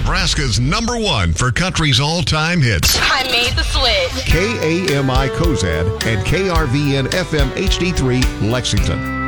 Nebraska's #1 for country's all-time hits. I made the switch. KAMI Cozad and KRVN FM HD3 Lexington.